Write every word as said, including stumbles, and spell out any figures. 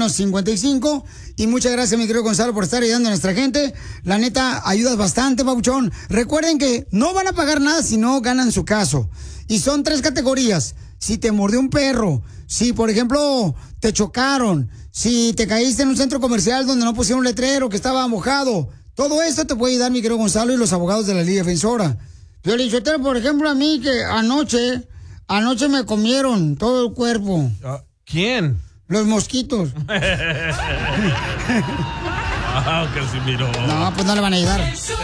menos cincuenta y cinco. Y muchas gracias, mi querido Gonzalo, por estar ayudando a nuestra gente. La neta, ayudas bastante, papuchón. Recuerden que no van a pagar nada si no ganan su caso. Y son tres categorías. Si te mordió un perro, si, por ejemplo, te chocaron, si te caíste en un centro comercial donde no pusieron un letrero que estaba mojado, todo esto te puede ayudar, mi querido Gonzalo, y los abogados de la Liga Defensora. Piolín Sotelo, por ejemplo, a mí que anoche, anoche me comieron todo el cuerpo. Uh, ¿Quién? Los mosquitos. Ah, Casimiro. No, pues no le van a ayudar.